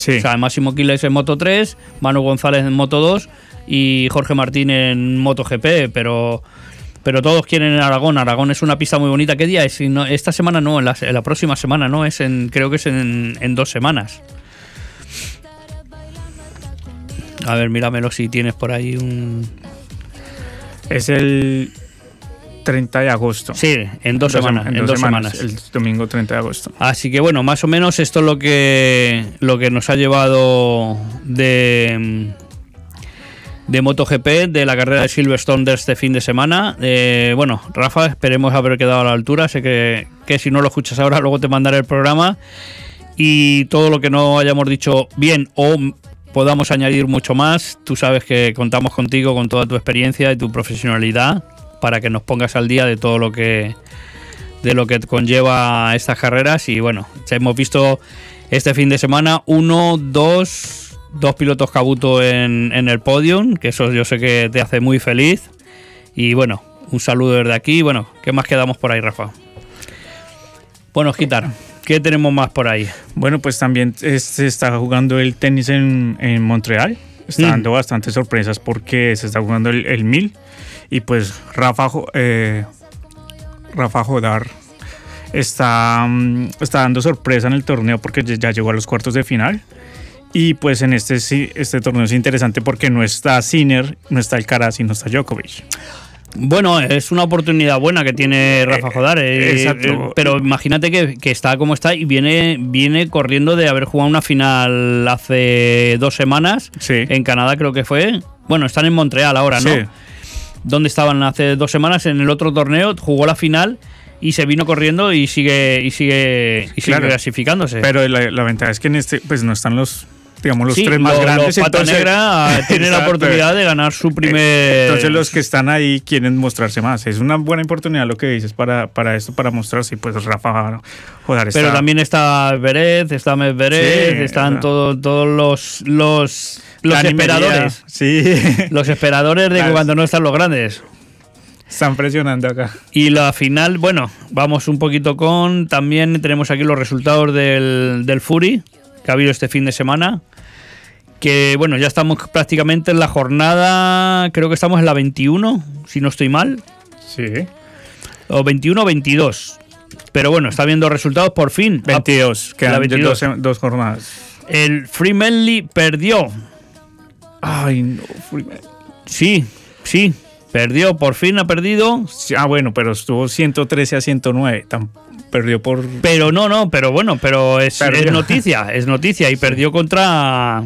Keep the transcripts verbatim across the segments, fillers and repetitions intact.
Sí. O sea, Máximo Quiles en Moto tres, Manu González en Moto dos y Jorge Martín en MotoGP, pero... Pero todos quieren en Aragón. Aragón es una pista muy bonita. ¿Qué día es? Si no, esta semana no, en la, en la próxima semana no. Es en, creo que es en, en dos semanas. A ver, míramelo si tienes por ahí un... Es el treinta de agosto. Sí, en dos, dos semanas. En, en dos, dos semanas, semanas. El domingo treinta de agosto. Así que bueno, más o menos esto es lo que, lo que nos ha llevado de... de MotoGP, de la carrera de Silverstone de este fin de semana. Eh, bueno, Rafa, esperemos haber quedado a la altura. Sé que, que si no lo escuchas ahora, luego te mandaré el programa. Y todo lo que no hayamos dicho bien o podamos añadir mucho más, tú sabes que contamos contigo, con toda tu experiencia y tu profesionalidad, para que nos pongas al día de todo lo que, de lo que conlleva estas carreras. Y bueno, hemos visto este fin de semana uno, dos... Dos pilotos Kabuto en, en el podium, que eso yo sé que te hace muy feliz. Y bueno, un saludo desde aquí. Bueno, ¿qué más quedamos por ahí, Rafa? Bueno, Gitar, ¿qué tenemos más por ahí? Bueno, pues también se está jugando el tenis en, en Montreal. Está mm. dando bastantes sorpresas porque se está jugando el, el mil. Y pues Rafa, eh, Rafa Jodar está, está dando sorpresa en el torneo porque ya llegó a los cuartos de final. Y pues en este, este torneo es interesante porque no está Sinner, no está Alcaraz y no está Djokovic. Bueno, es una oportunidad buena que tiene Rafa Jodar, eh, exacto. Eh, pero imagínate que, que está como está y viene, viene corriendo de haber jugado una final hace dos semanas, sí. En Canadá creo que fue. Bueno, están en Montreal ahora, ¿no? Sí. Donde estaban hace dos semanas en el otro torneo, jugó la final y se vino corriendo y sigue y sigue y sigue claro. clasificándose. Pero la, la ventaja es que en este pues no están los digamos los sí, tres más lo, grandes. Los Pata Negra tienen la oportunidad de ganar su primer... Entonces los que están ahí quieren mostrarse más. Es una buena oportunidad lo que dices para, para esto, para mostrarse. Y pues Rafa Jodar está... Pero también está Beret, está Medvedev, sí, están todos todo los los, los esperadores. Sí. Los esperadores de que cuando no están los grandes. Están presionando acá. Y la final, bueno, vamos un poquito con... También tenemos aquí los resultados del, del Fury, que ha habido este fin de semana. Que bueno, ya estamos prácticamente en la jornada, creo que estamos en la veintiuno, si no estoy mal. Sí. O veintiuno o veintidós. Pero bueno, está viendo resultados por fin. veintidós, quedan veintidós. Dos, dos jornadas. El Free Manly perdió. Ay, no, Free Manly. Sí, sí, perdió, por fin ha perdido. Sí, ah, bueno, pero estuvo ciento trece a ciento nueve. Tan, perdió por... Pero no, no, pero bueno, pero es, es noticia, es noticia. Y sí. Perdió contra...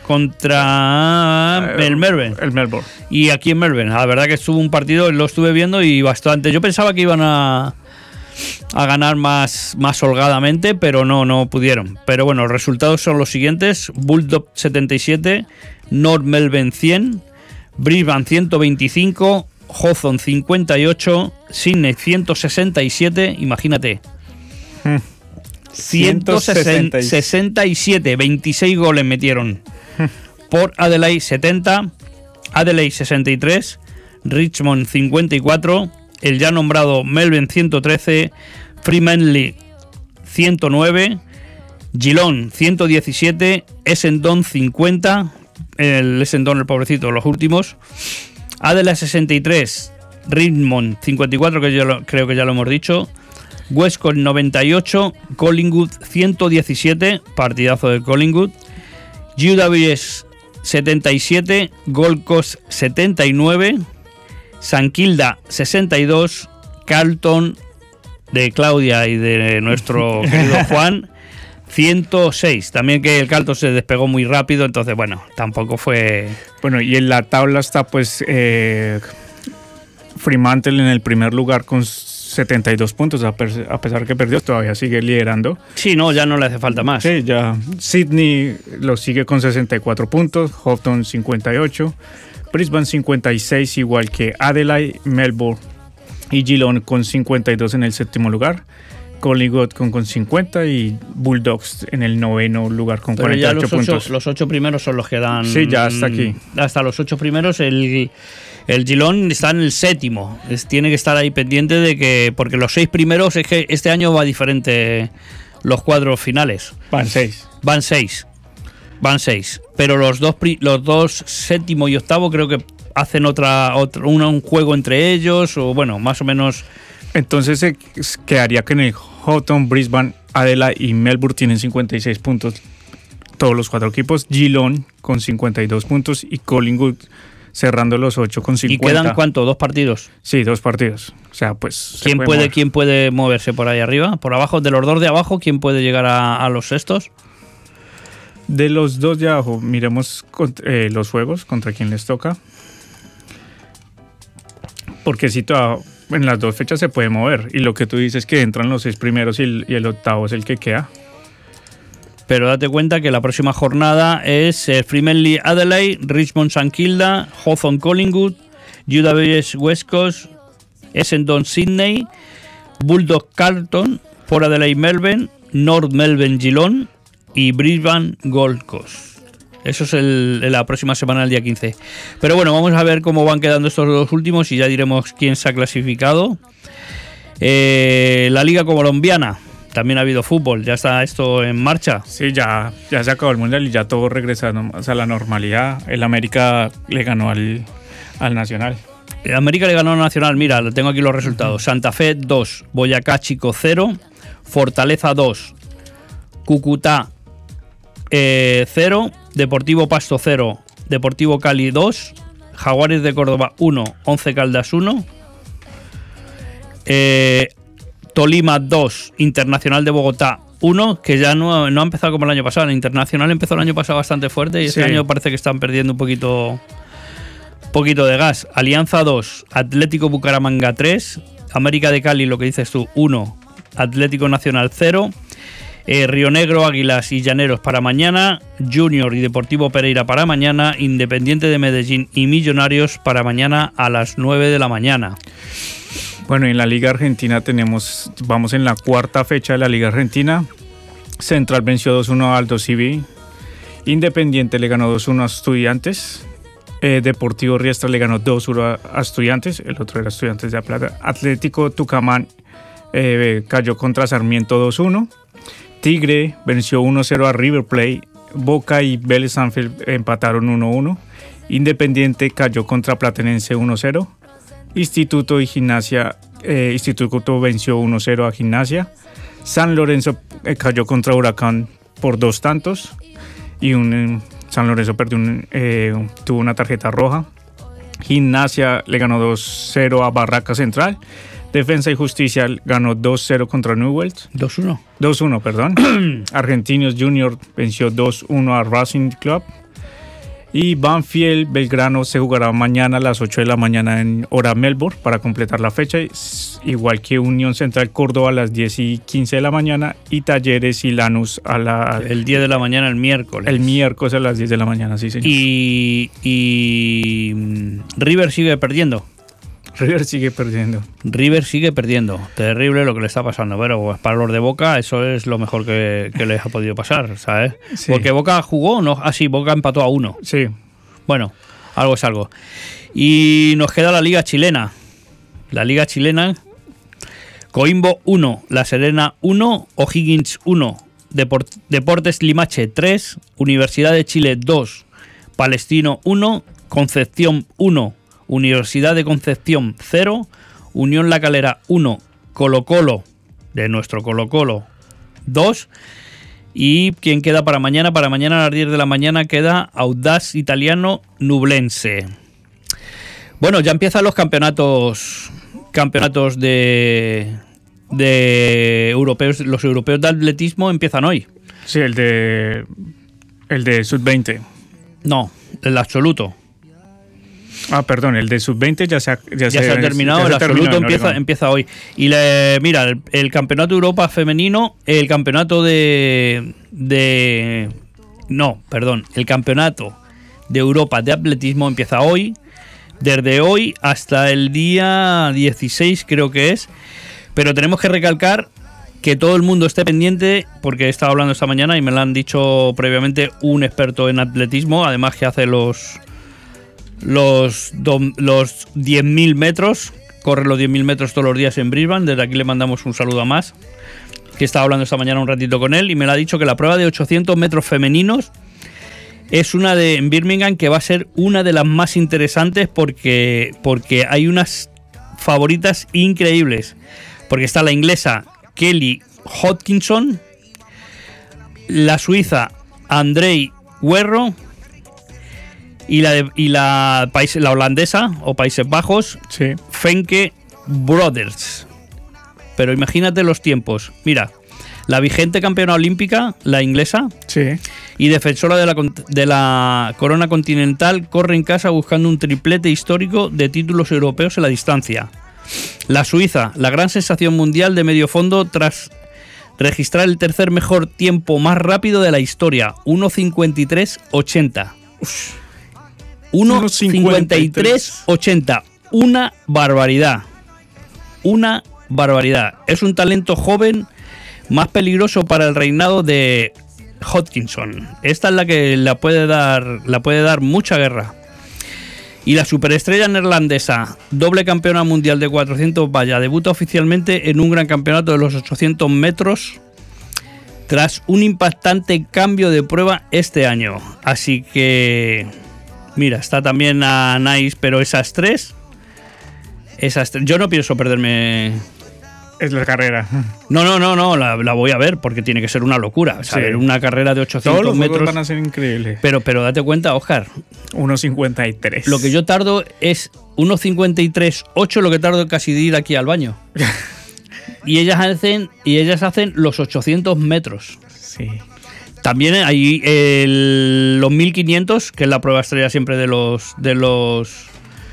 contra el Melbourne. El Melbourne. Y aquí en Melbourne, la verdad que estuvo un partido, lo estuve viendo y bastante. Yo pensaba que iban a, a ganar más, más holgadamente, pero no, no pudieron. Pero bueno, los resultados son los siguientes: Bulldog setenta y siete, North Melbourne cien, Brisbane ciento veinticinco, Hawthorn cincuenta y ocho, Sydney ciento sesenta y siete, imagínate. Hmm. ciento sesenta y siete, veintiséis goles metieron. Por Adelaide setenta, Adelaide sesenta y tres, Richmond cincuenta y cuatro, el ya nombrado Melbourne ciento trece, Fremantle ciento nueve, Geelong ciento diecisiete, Essendon cincuenta, el Essendon el pobrecito, los últimos, Adelaide sesenta y tres, Richmond cincuenta y cuatro, que yo lo, creo que ya lo hemos dicho, West Coast noventa y ocho, Collingwood ciento diecisiete, partidazo de Collingwood, U W S setenta y siete, Gold Coast setenta y nueve, San Kilda sesenta y dos, Carlton de Claudia y de nuestro querido Juan ciento seis. También que el Carlton se despegó muy rápido, entonces bueno, tampoco fue... Bueno, y en la tabla está pues eh, Fremantle en el primer lugar con setenta y dos puntos, a pesar que perdió, todavía sigue liderando. Sí, no, ya no le hace falta más. Sí, ya. Sydney lo sigue con sesenta y cuatro puntos, Houghton cincuenta y ocho, Brisbane cincuenta y seis, igual que Adelaide, Melbourne y Geelong con cincuenta y dos en el séptimo lugar, Collingwood con, con cincuenta y Bulldogs en el noveno lugar con Pero cuarenta y ocho ya los puntos. Ocho, los ocho primeros son los que dan... Sí, ya hasta aquí. Hasta los ocho primeros, el... El Geelong está en el séptimo, es, tiene que estar ahí pendiente de que, porque los seis primeros, es que este año va diferente los cuadros finales. Van seis. Van seis. Van seis. Pero los dos, los dos séptimo y octavo creo que hacen otra, otro, un, un juego entre ellos, o bueno, más o menos. Entonces se quedaría que en el Houghton, Brisbane, Adelaide y Melbourne tienen cincuenta y seis puntos todos los cuatro equipos. Geelong con cincuenta y dos puntos y Collingwood cerrando los ocho con cincuenta. ¿Y quedan cuánto? ¿Dos partidos? Sí, dos partidos. O sea, pues... ¿Quién puede, puede ¿Quién puede moverse por ahí arriba? ¿Por abajo? De los dos de abajo, ¿quién puede llegar a, a los sextos? De los dos de abajo, miremos eh, los juegos, contra quién les toca. Porque si toda, en las dos fechas se puede mover. Y lo que tú dices es que entran los seis primeros y el, y el octavo es el que queda. Pero date cuenta que la próxima jornada es eh, Fremantle Adelaide, Richmond St Kilda, Hawthorn Collingwood, U W S West Coast, Essendon Sydney, Bulldog Carlton, Port Adelaide Melbourne, North Melbourne Geelong y Brisbane Gold Coast. Eso es el, la próxima semana, el día quince. Pero bueno, vamos a ver cómo van quedando estos dos últimos y ya diremos quién se ha clasificado. Eh, la Liga Colombiana. También ha habido fútbol, ya está esto en marcha. Sí, ya, ya se acabó el Mundial y ya todo regresando a la normalidad. El América le ganó al, al Nacional. El América le ganó al Nacional, mira, tengo aquí los resultados. Santa Fe dos, Boyacá Chico cero, Fortaleza dos, Cúcuta eh, cero, Deportivo Pasto cero, Deportivo Cali dos, Jaguares de Córdoba uno, Once Caldas uno, eh, Tolima dos, Internacional de Bogotá uno, que ya no, no ha empezado como el año pasado. El Internacional empezó el año pasado bastante fuerte y este sí. año parece que están perdiendo un poquito, poquito de gas. Alianza dos, Atlético Bucaramanga tres, América de Cali, lo que dices tú, uno, Atlético Nacional cero, eh, Río Negro, Águilas y Llaneros para mañana, Junior y Deportivo Pereira para mañana, Independiente de Medellín y Millonarios para mañana a las nueve de la mañana. Bueno, en la Liga Argentina tenemos, vamos en la cuarta fecha de la Liga Argentina. Central venció dos uno a Aldo Civi. Independiente le ganó dos uno a Estudiantes. Eh, Deportivo Riestra le ganó dos uno a, a Estudiantes. El otro era Estudiantes de La Plata. Atlético Tucumán eh, cayó contra Sarmiento dos uno. Tigre venció uno cero a River Plate. Boca y Vélez Sarsfield empataron uno uno. Independiente cayó contra Platense uno cero. Instituto y Gimnasia, eh, Instituto venció uno cero a Gimnasia. San Lorenzo eh, cayó contra Huracán por dos tantos y un, eh, San Lorenzo perdió un, eh, tuvo una tarjeta roja. Gimnasia le ganó dos cero a Barraca Central. Defensa y Justicia ganó dos cero contra Newell's. dos uno. dos uno, perdón. Argentinos Junior venció dos uno a Racing Club. Y Banfield Belgrano se jugará mañana a las ocho de la mañana en hora Melbourne para completar la fecha, igual que Unión Central Córdoba a las diez y quince de la mañana y Talleres y Lanús a la... El diez de la mañana el miércoles. El miércoles a las diez de la mañana, sí señor. Y, y River sigue perdiendo. River sigue perdiendo. River sigue perdiendo. Terrible lo que le está pasando. Pero pues, para los de Boca eso es lo mejor que, que les ha podido pasar, ¿sabes? Sí. Porque Boca jugó, ¿no? Ah, sí, Boca empató a uno. Sí. Bueno, algo es algo. Y nos queda la Liga Chilena. La Liga Chilena. Coimbo uno, La Serena uno, O'Higgins uno, Deport- Deportes Limache tres, Universidad de Chile dos, Palestino uno, Concepción uno, Universidad de Concepción cero, Unión La Calera uno, Colo Colo, de nuestro Colo Colo dos, y ¿quién queda para mañana? Para mañana a las diez de la mañana queda Audaz Italiano Nublense. Bueno, ya empiezan los campeonatos campeonatos de, de europeos, los europeos de atletismo empiezan hoy. Sí, el de el de sub veinte. No, el absoluto. Ah, perdón, el de sub veinte ya se ha, ya ya se, se ha terminado, el absoluto empieza, empieza hoy. Y le, mira, el, el campeonato de Europa femenino, el campeonato de, de... No, perdón, el campeonato de Europa de atletismo empieza hoy, desde hoy hasta el día dieciséis creo que es, pero tenemos que recalcar que todo el mundo esté pendiente, porque he estado hablando esta mañana y me lo han dicho previamente un experto en atletismo, además que hace los... Los, los diez mil metros, corre los diez mil metros todos los días en Brisbane. Desde aquí le mandamos un saludo a más, que estaba hablando esta mañana un ratito con él y me lo ha dicho que la prueba de ochocientos metros femeninos es una de en Birmingham que va a ser una de las más interesantes porque, porque hay unas favoritas increíbles. Porque está la inglesa Kelly Hodgkinson, la suiza Andrei Huerro y la, de, y la, país, la holandesa o Países Bajos, sí. Fenke Brothers. Pero imagínate los tiempos. Mira, la vigente campeona olímpica, la inglesa, sí. y defensora de la, de la corona continental, corre en casa buscando un triplete histórico de títulos europeos en la distancia. La suiza, la gran sensación mundial de medio fondo tras registrar el tercer mejor tiempo más rápido de la historia, uno cincuenta y tres ochenta. uno cincuenta y tres ochenta. Una barbaridad. Una barbaridad. Es un talento joven más peligroso para el reinado de Hodgkinson. Esta es la que la puede dar, la puede dar mucha guerra. Y la superestrella neerlandesa, doble campeona mundial de cuatrocientos vallas, debuta oficialmente en un gran campeonato de los ochocientos metros tras un impactante cambio de prueba este año. Así que, mira, está también a Nice, pero esas tres, esas tres, yo no pienso perderme. Es la carrera. No, no, no, no, la, la voy a ver porque tiene que ser una locura. O sea, sí. Una carrera de ochocientos Todos los metros van a ser increíbles. Pero, pero date cuenta, Óscar. uno cincuenta y tres. Lo que yo tardo es uno cincuenta y tres ocho, lo que tardo casi de ir aquí al baño. y ellas hacen y ellas hacen los ochocientos metros. Sí. También hay el, los mil quinientos, que es la prueba estrella siempre de los de los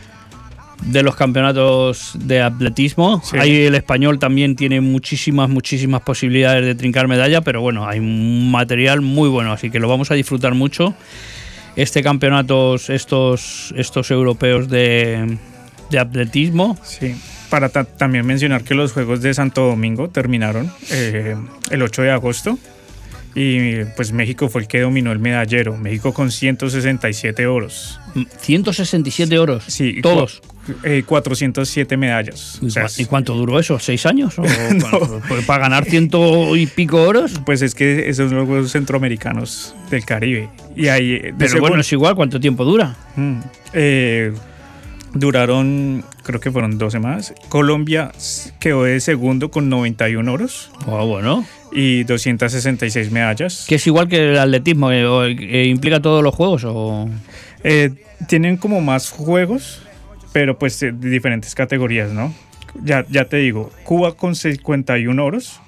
de los campeonatos de atletismo. Sí. Ahí el español también tiene muchísimas, muchísimas posibilidades de trincar medalla, pero bueno, hay un material muy bueno, así que lo vamos a disfrutar mucho. Este campeonatos, estos, estos europeos de, de atletismo. Sí. Para ta- también mencionar que los Juegos de Santo Domingo terminaron eh, el ocho de agosto y pues México fue el que dominó el medallero. México con ciento sesenta y siete oros. ciento sesenta y siete oros. Sí, todos. Cu- eh, cuatrocientas siete medallas. ¿Y, o sea, ¿Y cuánto duró eso? ¿Seis años? ¿O no. pues para ganar ciento y pico oros? Pues es que esos son los Juegos Centroamericanos del Caribe. Y ahí, pero segundo, bueno, es igual. ¿Cuánto tiempo dura? Mm, eh, duraron, creo que fueron doce más. Colombia quedó de segundo con noventa y uno oros. Oh, bueno. Y doscientas sesenta y seis medallas. ¿Que es igual que el atletismo? ¿Eh, o, eh, ¿Implica todos los juegos? O eh, tienen como más juegos, pero pues de diferentes categorías, ¿no? Ya, ya te digo, Cuba con cincuenta y uno oros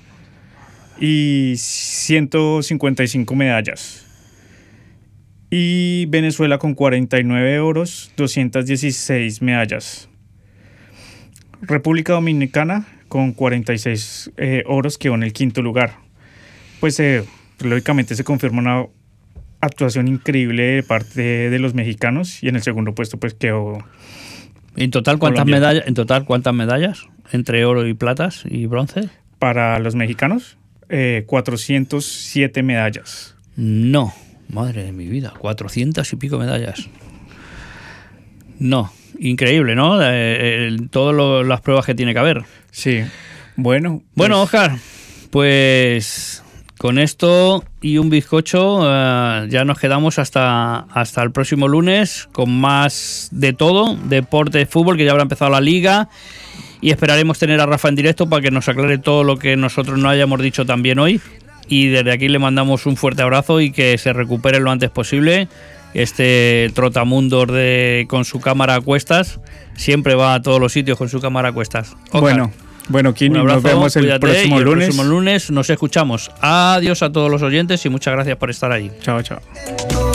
y ciento cincuenta y cinco medallas. Y Venezuela con cuarenta y nueve oros, doscientas dieciséis medallas. República Dominicana con cuarenta y seis eh, oros, quedó en el quinto lugar. Pues eh, lógicamente se confirma una actuación increíble de parte de, de los mexicanos, y en el segundo puesto pues quedó. ¿En total cuántas medallas? ¿En total cuántas medallas? Entre oro y platas y bronce. Para los mexicanos, eh, cuatrocientas siete medallas. No. Madre de mi vida, cuatrocientas y pico medallas. No, increíble, ¿no? Eh, eh, todas las pruebas que tiene que haber. Sí, bueno. Pues... Bueno, Óscar, pues con esto y un bizcocho uh, ya nos quedamos hasta, hasta el próximo lunes con más de todo, deporte, fútbol, que ya habrá empezado la liga, y esperaremos tener a Rafa en directo para que nos aclare todo lo que nosotros no hayamos dicho también hoy. Y desde aquí le mandamos un fuerte abrazo y que se recupere lo antes posible. Este trotamundos de, con su cámara a cuestas, siempre va a todos los sitios con su cámara a cuestas. Oscar, bueno, bueno, Kini, nos vemos el próximo el lunes. El próximo lunes nos escuchamos. Adiós a todos los oyentes y muchas gracias por estar ahí. Chao, chao.